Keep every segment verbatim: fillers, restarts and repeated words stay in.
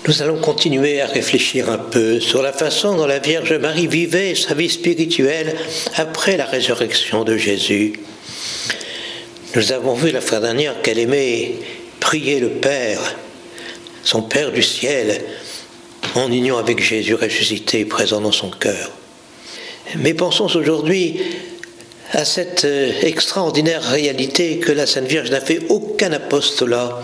Nous allons continuer à réfléchir un peu sur la façon dont la Vierge Marie vivait sa vie spirituelle après la résurrection de Jésus. Nous avons vu la fois dernière qu'elle aimait prier le Père, son Père du ciel, en union avec Jésus ressuscité présent dans son cœur. Mais pensons aujourd'hui à cette extraordinaire réalité que la Sainte Vierge n'a fait aucun apostolat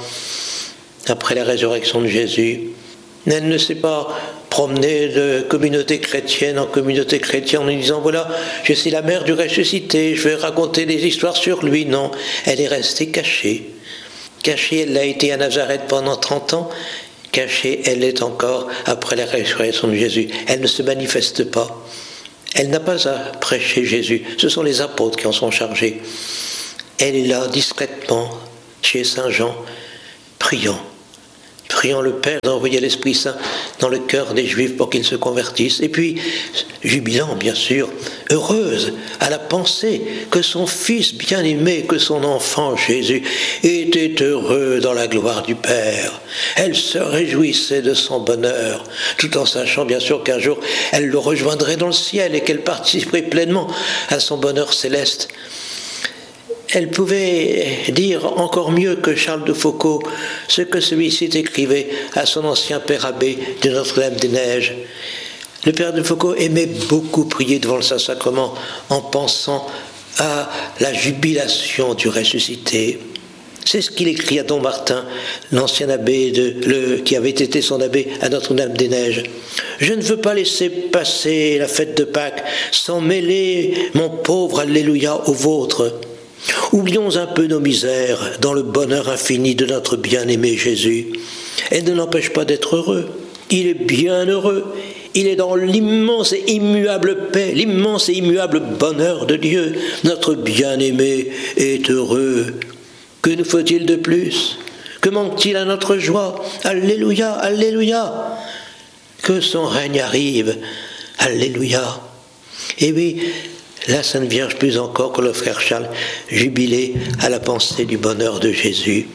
après la résurrection de Jésus. Elle ne s'est pas promenée de communauté chrétienne en communauté chrétienne en disant « Voilà, je suis la mère du ressuscité, je vais raconter des histoires sur lui ». Non, elle est restée cachée. Cachée, elle a été à Nazareth pendant trente ans. Cachée, elle l'est encore après la résurrection de Jésus. Elle ne se manifeste pas. Elle n'a pas à prêcher Jésus. Ce sont les apôtres qui en sont chargés. Elle est là, discrètement, chez Saint Jean, priant. Priant le Père d'envoyer l'Esprit Saint dans le cœur des Juifs pour qu'ils se convertissent. Et puis, jubilant, bien sûr, heureuse à la pensée que son Fils bien-aimé, que son enfant Jésus, était heureux dans la gloire du Père. Elle se réjouissait de son bonheur, tout en sachant bien sûr qu'un jour, elle le rejoindrait dans le ciel et qu'elle participerait pleinement à son bonheur céleste. Elle pouvait dire encore mieux que Charles de Foucauld ce que celui-ci écrivait à son ancien père abbé de Notre-Dame-des-Neiges. Le père de Foucauld aimait beaucoup prier devant le Saint-Sacrement en pensant à la jubilation du ressuscité. C'est ce qu'il écrit à Don Martin, l'ancien abbé de, le, qui avait été son abbé à Notre-Dame-des-Neiges. « Je ne veux pas laisser passer la fête de Pâques sans mêler mon pauvre Alléluia au vôtre. Oublions un peu nos misères dans le bonheur infini de notre bien-aimé Jésus. Elle ne l'empêche pas d'être heureux. Il est bien heureux. Il est dans l'immense et immuable paix, l'immense et immuable bonheur de Dieu. Notre bien-aimé est heureux. Que nous faut-il de plus? Que manque-t-il à notre joie? Alléluia, Alléluia. Que son règne arrive. Alléluia. Et oui, la Sainte Vierge, plus encore que le frère Charles, jubilait à la pensée du bonheur de Jésus.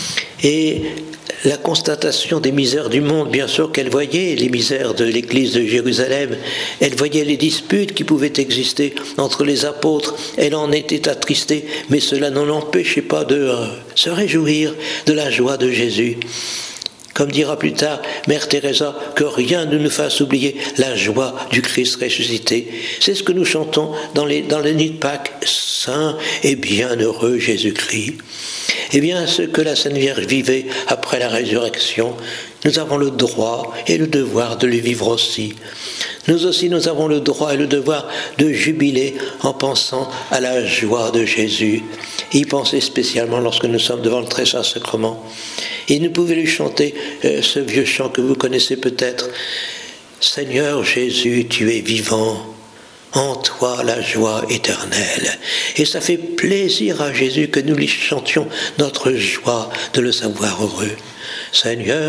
Et la constatation des misères du monde, bien sûr qu'elle voyait les misères de l'église de Jérusalem, elle voyait les disputes qui pouvaient exister entre les apôtres, elle en était attristée, mais cela ne l'empêchait pas de se réjouir de la joie de Jésus. Comme dira plus tard Mère Teresa, que rien ne nous fasse oublier la joie du Christ ressuscité. C'est ce que nous chantons dans les, dans les nuits de Pâques. Saint et bienheureux Jésus-Christ. Eh bien, ce que la Sainte Vierge vivait après la résurrection, nous avons le droit et le devoir de le vivre aussi. Nous aussi, nous avons le droit et le devoir de jubiler en pensant à la joie de Jésus. Y penser spécialement lorsque nous sommes devant le très saint sacrement. Et nous pouvons lui chanter euh, ce vieux chant que vous connaissez peut-être. Seigneur Jésus, tu es vivant, en toi la joie éternelle. Et ça fait plaisir à Jésus que nous lui chantions notre joie de le savoir heureux. Seigneur